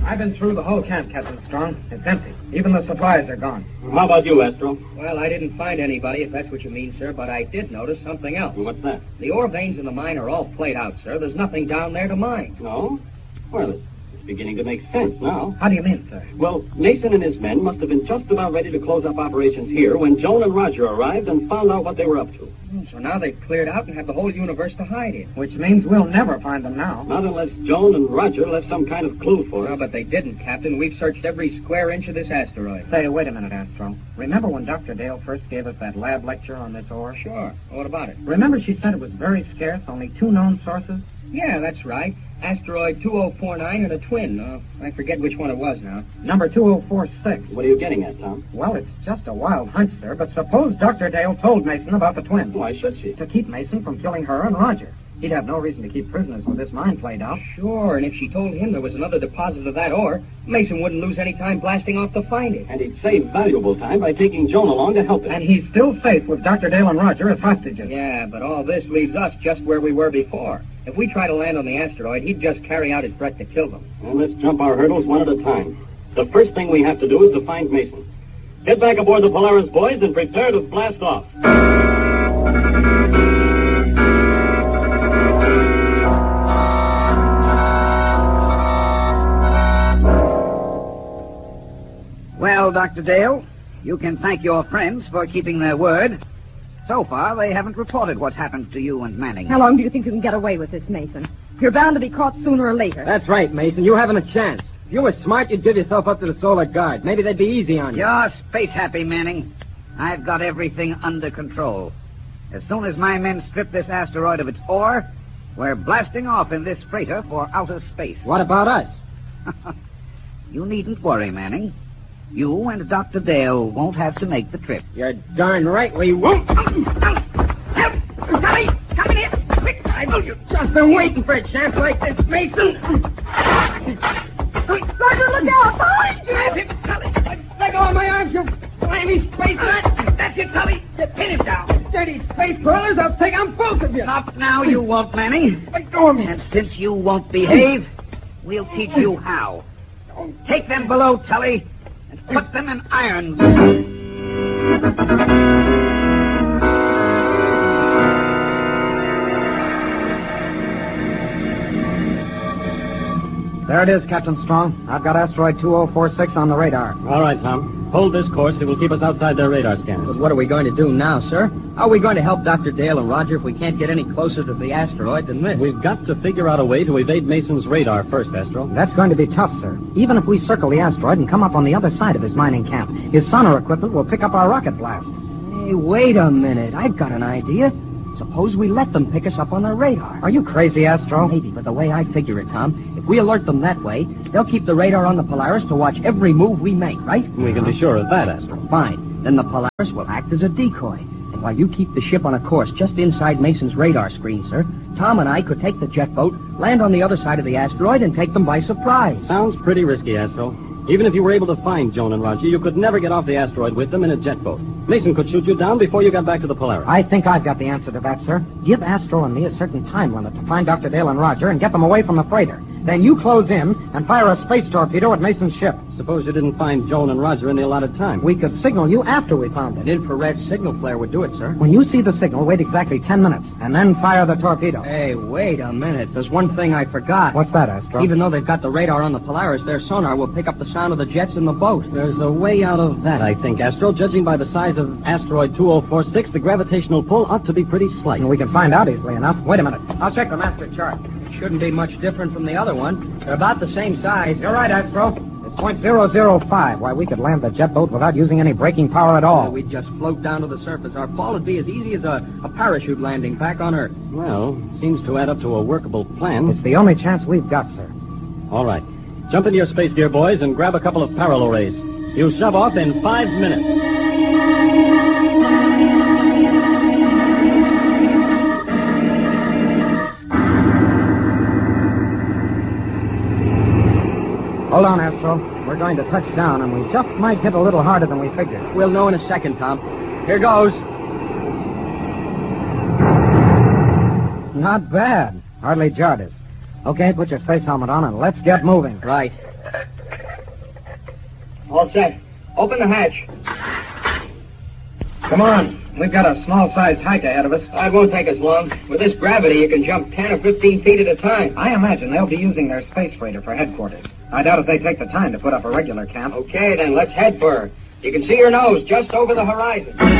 I've been through the whole camp, Captain Strong. It's empty. Even the supplies are gone. How about you, Astro? Well, I didn't find anybody, if that's what you mean, sir, but I did notice something else. What's that? The ore veins in the mine are all played out, sir. There's nothing down there to mine. No? Well, it's beginning to make sense now. How do you mean, sir? Well, Mason and his men must have been just about ready to close up operations here when Joan and Roger arrived and found out what they were up to. So now they've cleared out and have the whole universe to hide in. Which means we'll never find them now. Not unless Joan and Roger left some kind of clue for us. No, but they didn't, Captain. We've searched every square inch of this asteroid. Say, wait a minute, Astro. Remember when Dr. Dale first gave us that lab lecture on this ore? Sure. What about it? Remember she said it was very scarce, only 2 known sources? Yeah, that's right. Asteroid 2049 and a twin. I forget which one it was now. Number 2046. What are you getting at, Tom? Well, it's just a wild hunch, sir, but suppose Dr. Dale told Mason about the twin. Why should she? To keep Mason from killing her and Roger. He'd have no reason to keep prisoners with this mine played out. Sure, and if she told him there was another deposit of that ore, Mason wouldn't lose any time blasting off to find it. And he'd save valuable time by taking Joan along to help him. And he's still safe with Dr. Dale and Roger as hostages. Yeah, but all this leaves us just where we were before. If we try to land on the asteroid, he'd just carry out his threat to kill them. Well, let's jump our hurdles one at a time. The first thing we have to do is to find Mason. Get back aboard the Polaris, boys, and prepare to blast off. Well, Dr. Dale, you can thank your friends for keeping their word. So far, they haven't reported what's happened to you and Manning. How long do you think you can get away with this, Mason? You're bound to be caught sooner or later. That's right, Mason. You haven't a chance. If you were smart, you'd give yourself up to the Solar Guard. Maybe they'd be easy on you. You're space-happy, Manning. I've got everything under control. As soon as my men strip this asteroid of its ore, we're blasting off in this freighter for outer space. What about us? You needn't worry, Manning. You and Dr. Dale won't have to make the trip. You're darn right we won't. Tommy, come in here. Quick. I've just been waiting for a chance like this, Mason. Roger, look out! Behind you! Grab him, Tully. Let go of my arms, you flaming space nut. That's it, Tully. Pin him down. Dirty space crawlers, I'll take on both of you. Stop now, you won't, Manning. Let go of me. And since you won't behave, we'll teach you how. Take them below, Tully, and put them in irons. There it is, Captain Strong. I've got asteroid 2046 on the radar. All right, Tom. Hold this course. It will keep us outside their radar scanners. But what are we going to do now, sir? How are we going to help Dr. Dale and Roger if we can't get any closer to the asteroid than this? We've got to figure out a way to evade Mason's radar first, Astro. That's going to be tough, sir. Even if we circle the asteroid and come up on the other side of his mining camp, his sonar equipment will pick up our rocket blast. Hey, wait a minute. I've got an idea. Suppose we let them pick us up on their radar. Are you crazy, Astro? Maybe, but the way I figure it, Tom, if we alert them that way, they'll keep the radar on the Polaris to watch every move we make, right? We can be sure of that, Astro. Fine. Then the Polaris will act as a decoy. And while you keep the ship on a course just inside Mason's radar screen, sir, Tom and I could take the jet boat, land on the other side of the asteroid, and take them by surprise. Sounds pretty risky, Astro. Even if you were able to find Joan and Roger, you could never get off the asteroid with them in a jet boat. Mason could shoot you down before you got back to the Polaris. I think I've got the answer to that, sir. Give Astro and me a certain time limit to find Dr. Dale and Roger and get them away from the freighter. Then you close in and fire a space torpedo at Mason's ship. Suppose you didn't find Joan and Roger in the allotted time. We could signal you after we found it. An infrared signal flare would do it, sir. When you see the signal, wait exactly 10 minutes, and then fire the torpedo. Hey, wait a minute. There's one thing I forgot. What's that, Astro? Even though they've got the radar on the Polaris, their sonar will pick up the sound of the jets in the boat. There's a way out of that, I think, Astro. Judging by the size of asteroid 2046, the gravitational pull ought to be pretty slight. We can find out easily enough. Wait a minute. I'll check the master chart. It shouldn't be much different from the other one. They're about the same size. You're right, Astro. It's .005. Why, we could land the jet boat without using any braking power at all. We'd just float down to the surface. Our fall would be as easy as a parachute landing back on Earth. Well, seems to add up to a workable plan. It's the only chance we've got, sir. All right. Jump into your space gear, boys, and grab a couple of parallel rays. You'll shove off in 5 minutes. Hold on, Astro. We're going to touch down, and we just might hit a little harder than we figured. We'll know in a second, Tom. Here goes. Not bad. Hardly jarred us. Okay, put your space helmet on, and let's get moving. Right. All set. Open the hatch. Come on. We've got a small-sized hike ahead of us. It won't take us long. With this gravity, you can jump 10 or 15 feet at a time. I imagine they'll be using their space freighter for headquarters. I doubt if they take the time to put up a regular camp. Okay, then, let's head for her. You can see her nose just over the horizon.